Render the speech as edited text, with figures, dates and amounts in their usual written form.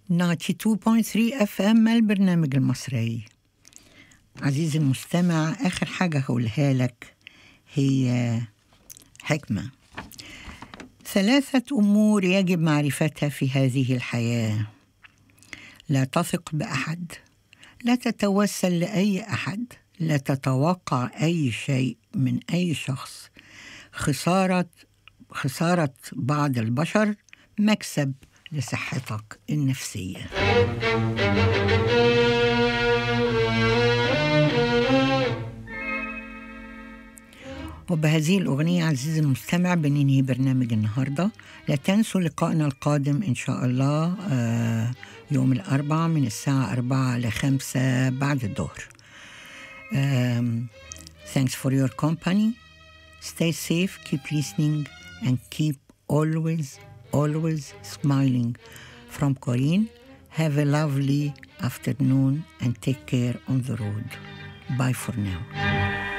92.3 FM البرنامج المصري. عزيزي المستمع، آخر حاجة هقولها لك هي حكمة. 3 أمور يجب معرفتها في هذه الحياة: لا تثق بأحد، لا تتوسل لأي أحد، لا تتوقع أي شيء من أي شخص، خسارة بعض البشر مكسب لصحتك النفسية. وبهذه الأغنية عزيزي المستمع بننهي برنامج النهاردة. لا تنسوا لقائنا القادم إن شاء الله يوم الأربعاء من الساعة 4 ل 5 بعد الظهر. Thanks for your company. Stay safe, keep listening, and keep always smiling. From Corinne, have a lovely afternoon and take care on the road. Bye for now.